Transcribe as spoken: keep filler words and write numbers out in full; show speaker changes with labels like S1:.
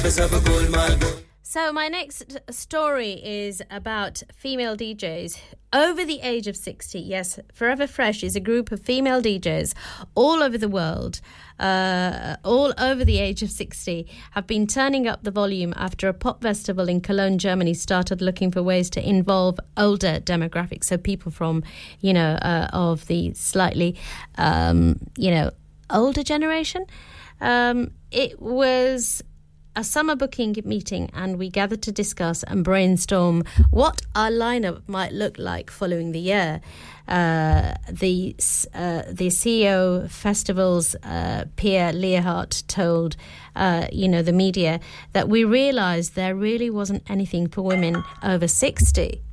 S1: So my next story is about female D Js over the age of sixty. Yes, Forever Fresh is a group of female D Js all over the world, uh, all over the age of sixty, have been turning up the volume after a pop festival in Cologne, Germany started looking for ways to involve older demographics, so people from, you know, uh, of the slightly, um, you know, older generation. Um, it was a summer booking meeting, and we gathered to discuss and brainstorm what our lineup might look like following the year. Uh, the uh, the C E O festivals, uh, Pierre Learhart, told uh, you know the media that we realised there really wasn't anything for women over sixty.